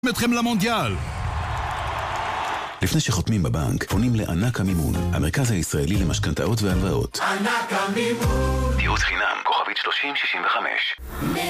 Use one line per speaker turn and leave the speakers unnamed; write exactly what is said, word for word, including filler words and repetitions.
אתכם למונדיאל.
לפני שחותמים בבנק, פונים לענק המימון, המרכז הישראלי למשכנתאות והלוואות.
ענק המימון.
ייעוץ חינם, כוכבית שלושים שישים וחמש.